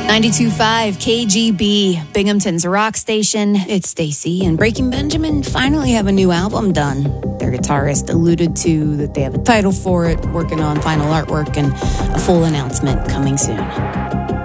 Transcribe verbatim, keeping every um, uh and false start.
ninety-two point five K G B, Binghamton's rock station. It's Stacy, and Breaking Benjamin finally have a new album done. Their guitarist alluded to that they have a title for it, working on final artwork, and a full announcement coming soon.